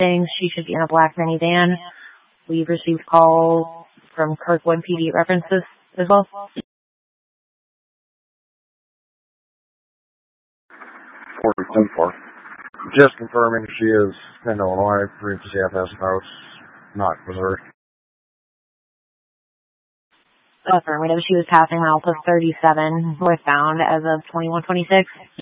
saying she should be in a black minivan. We've received calls from Kirkwood PD references as well. 424. Just confirming she is in Illinois, for CFS notes, not Missouri. Affirmative. She was passing mile plus 37 northbound as of 2126.